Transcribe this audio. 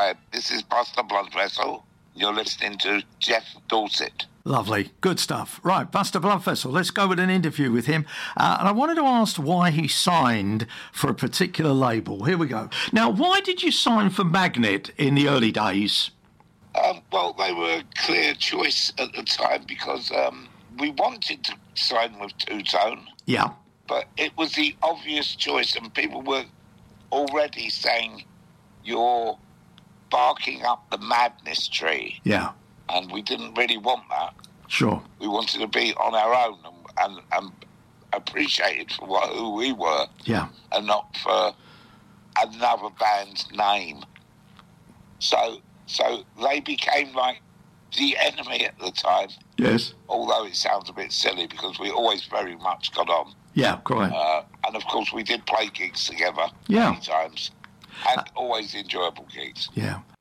ahead. This is Buster Bloodvessel. You're listening to Jeff Dorset. Lovely. Good stuff. Right, Buster Bloodvessel, let's go with an interview with him. And I wanted to ask why he signed for a particular label. Here we go. Now, why did you sign for Magnet in the early days? Well, they were a clear choice at the time because we wanted to sign with Two Tone. Yeah. But it was the obvious choice, and people were already saying, you're barking up the madness tree. Yeah. And we didn't really want that. Sure. We wanted to be on our own and appreciated for who we were. Yeah. And not for another band's name. So they became like the enemy at the time. Yes. Although it sounds a bit silly because we always very much got on. Yeah, correct. And of course we did play gigs together many times. And always enjoyable gigs. Yeah.